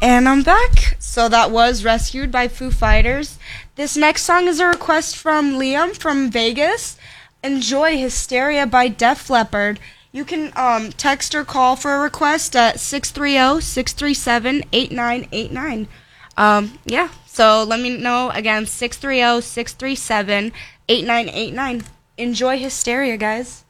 And I'm back. So that was Rescued by Foo Fighters. This next song is a request from Liam from Vegas. Enjoy Hysteria by Def Leppard. You can text or call for a request at 630-637-8989. Yeah, so let me know again, 630-637-8989. Enjoy Hysteria, guys.